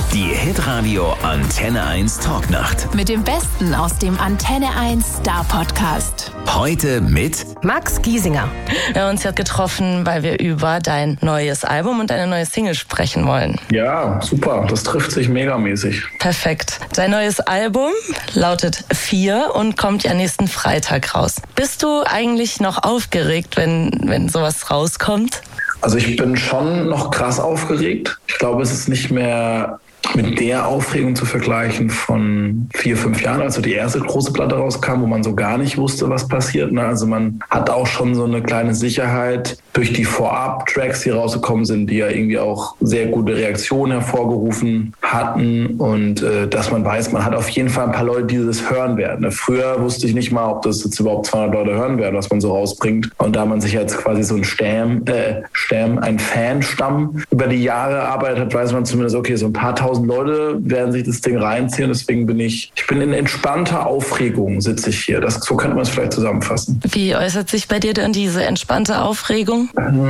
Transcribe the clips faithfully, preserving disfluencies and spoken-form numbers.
Die Hitradio Antenne eins Talknacht. Mit dem Besten aus dem Antenne eins Star Podcast. Heute mit Max Giesinger. Wir haben uns jetzt getroffen, weil wir über dein neues Album und deine neue Single sprechen wollen. Ja, super. Das trifft sich megamäßig. Perfekt. Dein neues Album lautet vier und kommt ja nächsten Freitag raus. Bist du eigentlich noch aufgeregt, wenn, wenn sowas rauskommt? Also ich bin schon noch krass aufgeregt. Ich glaube, es ist nicht mehr mit der Aufregung zu vergleichen von vier, fünf Jahren, als so die erste große Platte rauskam, wo man so gar nicht wusste, was passiert. Also man hat auch schon so eine kleine Sicherheit durch die Vorab-Tracks, die rausgekommen sind, die ja irgendwie auch sehr gute Reaktionen hervorgerufen hatten und äh, dass man weiß, man hat auf jeden Fall ein paar Leute, die das hören werden. Früher wusste ich nicht mal, ob das jetzt überhaupt zweihundert Leute hören werden, was man so rausbringt. Und da man sich jetzt quasi so ein Stamm, äh, Stamm, ein Fanstamm über die Jahre erarbeitet hat, weiß man zumindest, okay, so ein paar tausend Leute werden sich das Ding reinziehen. Deswegen bin ich, ich bin in entspannter Aufregung, sitze ich hier. Das, so könnte man es vielleicht zusammenfassen. Wie äußert sich bei dir denn diese entspannte Aufregung?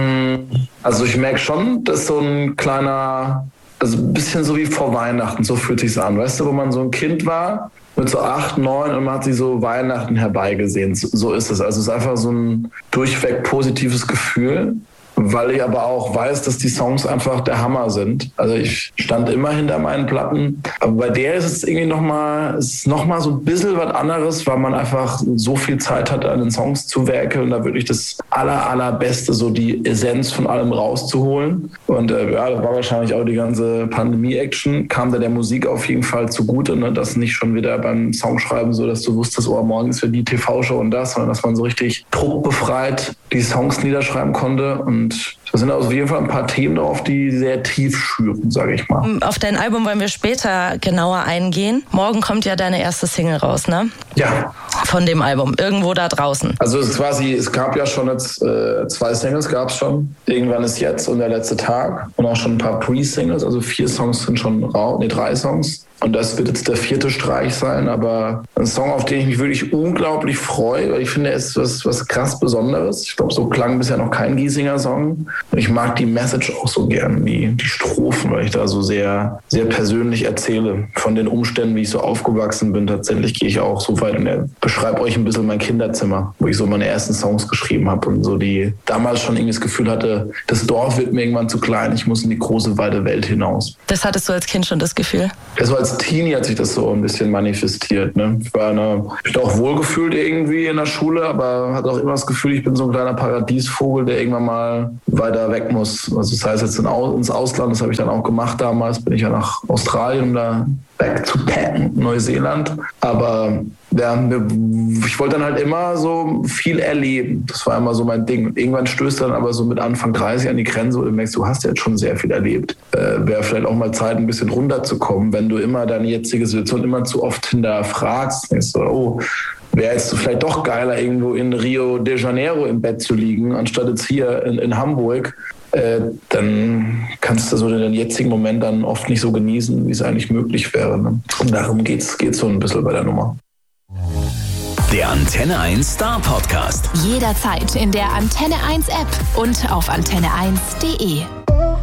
Also ich merke schon, dass so ein kleiner, also ein bisschen so wie vor Weihnachten, so fühlt sich's an. Weißt du, wo man so ein Kind war, mit so acht, neun und man hat sich so Weihnachten herbeigesehen. So, so ist es. Also es ist einfach so ein durchweg positives Gefühl. Weil ich aber auch weiß, dass die Songs einfach der Hammer sind. Also ich stand immer hinter meinen Platten. Aber bei der ist es irgendwie nochmal, es ist nochmal so ein bisschen was anderes, weil man einfach so viel Zeit hatte, an den Songs zu werkeln und da wirklich das aller, allerbeste, so die Essenz von allem rauszuholen. Und äh, ja, das war wahrscheinlich auch die ganze Pandemie-Action, kam da der Musik auf jeden Fall zugute, ne? Dass nicht schon wieder beim Songschreiben so, dass du wusstest, oh, morgen ist für die T V-Show und das, sondern dass man so richtig druckbefreit die Songs niederschreiben konnte. Und da sind auf jeden Fall ein paar Themen drauf, die sehr tief schüren, sage ich mal. Auf dein Album wollen wir später genauer eingehen. Morgen kommt ja deine erste Single raus, ne? Ja. Von dem Album, irgendwo da draußen. Also es ist quasi, es gab ja schon jetzt äh, zwei Singles, gab es schon. Irgendwann ist jetzt und der letzte Tag. Und auch schon ein paar Pre-Singles, also vier Songs sind schon raus, ne, drei Songs. Und das wird jetzt der vierte Streich sein, aber ein Song, auf den ich mich wirklich unglaublich freue, weil ich finde, er ist was, was krass Besonderes. Ich glaube, so klang bisher noch kein Giesinger-Song. Und ich mag die Message auch so gern, die, die Strophen, weil ich da so sehr, sehr persönlich erzähle von den Umständen, wie ich so aufgewachsen bin. Tatsächlich gehe ich auch so weit und beschreibe euch ein bisschen mein Kinderzimmer, wo ich so meine ersten Songs geschrieben habe und so die damals schon irgendwie das Gefühl hatte, das Dorf wird mir irgendwann zu klein, ich muss in die große, weite Welt hinaus. Das hattest du als Kind schon, das Gefühl? Das war als Teenie hat sich das so ein bisschen manifestiert. Ne? Ich war eine, ich bin auch wohlgefühlt irgendwie in der Schule, aber hatte auch immer das Gefühl, ich bin so ein kleiner Paradiesvogel, der irgendwann mal weiter weg muss. Also das heißt jetzt ins Ausland, das habe ich dann auch gemacht damals, bin ich ja nach Australien, um da backzupacken, Neuseeland. Aber ja, ich wollte dann halt immer so viel erleben. Das war immer so mein Ding. Und irgendwann stößt dann aber so mit Anfang dreißig an die Grenze, wo du merkst, du hast jetzt schon sehr viel erlebt. Äh, wäre vielleicht auch mal Zeit, ein bisschen runterzukommen, wenn du immer deine jetzige Situation immer zu oft hinterfragst. Denkst du, oh, wäre jetzt vielleicht doch geiler, irgendwo in Rio de Janeiro im Bett zu liegen, anstatt jetzt hier in, in Hamburg. Äh, dann kannst du so den jetzigen Moment dann oft nicht so genießen, wie es eigentlich möglich wäre. Ne? Und darum geht's, geht's so ein bisschen bei der Nummer. Der Antenne eins Star Podcast. Jederzeit in der Antenne eins App und auf antenne eins punkt de.